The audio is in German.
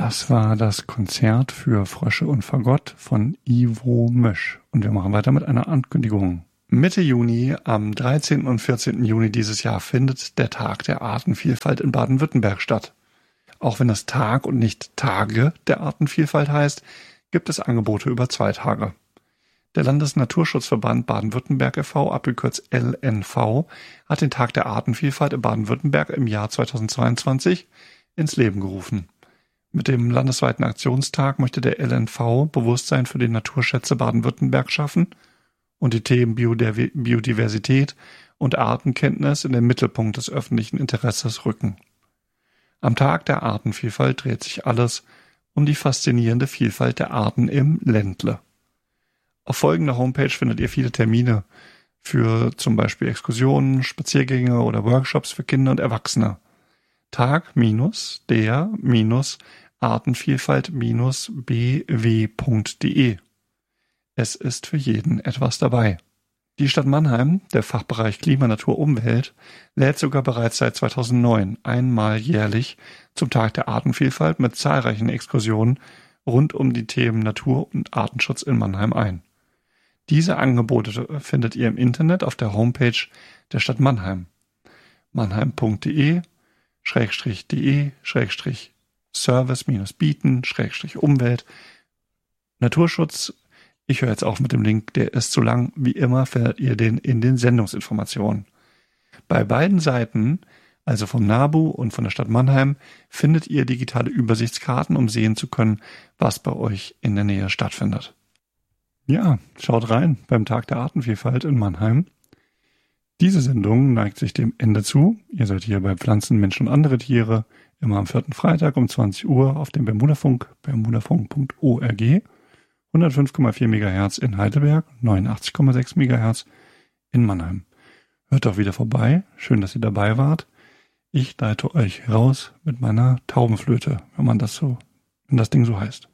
Das war das Konzert für Frösche und Fagott von Ivo Mösch. Und wir machen weiter mit einer Ankündigung. Mitte Juni, am 13. und 14. Juni dieses Jahr, findet der Tag der Artenvielfalt in Baden-Württemberg statt. Auch wenn es Tag und nicht Tage der Artenvielfalt heißt, gibt es Angebote über 2 Tage. Der Landesnaturschutzverband Baden-Württemberg e.V., abgekürzt LNV, hat den Tag der Artenvielfalt in Baden-Württemberg im Jahr 2022 ins Leben gerufen. Mit dem landesweiten Aktionstag möchte der LNV Bewusstsein für die Naturschätze Baden-Württemberg schaffen und die Themen Biodiversität und Artenkenntnis in den Mittelpunkt des öffentlichen Interesses rücken. Am Tag der Artenvielfalt dreht sich alles um die faszinierende Vielfalt der Arten im Ländle. Auf folgender Homepage findet ihr viele Termine für zum Beispiel Exkursionen, Spaziergänge oder Workshops für Kinder und Erwachsene. Tag-der-artenvielfalt-bw.de. Es ist für jeden etwas dabei. Die Stadt Mannheim, der Fachbereich Klima, Natur, Umwelt, lädt sogar bereits seit 2009 einmal jährlich zum Tag der Artenvielfalt mit zahlreichen Exkursionen rund um die Themen Natur- und Artenschutz in Mannheim ein. Diese Angebote findet ihr im Internet auf der Homepage der Stadt Mannheim. mannheim.de/service-bieten-umwelt. Naturschutz. Ich höre jetzt auf mit dem Link, der ist zu lang. Wie immer findet ihr den in den Sendungsinformationen. Bei beiden Seiten, also vom NABU und von der Stadt Mannheim, findet ihr digitale Übersichtskarten, um sehen zu können, was bei euch in der Nähe stattfindet. Ja, schaut rein beim Tag der Artenvielfalt in Mannheim. Diese Sendung neigt sich dem Ende zu. Ihr seid hier bei Pflanzen, Menschen und andere Tiere, immer am 4. Freitag um 20 Uhr auf dem Bermudafunk, bermudafunk.org, 105,4 MHz in Heidelberg, 89,6 MHz in Mannheim. Hört doch wieder vorbei. Schön, dass ihr dabei wart. Ich leite euch raus mit meiner Taubenflöte, wenn das Ding so heißt.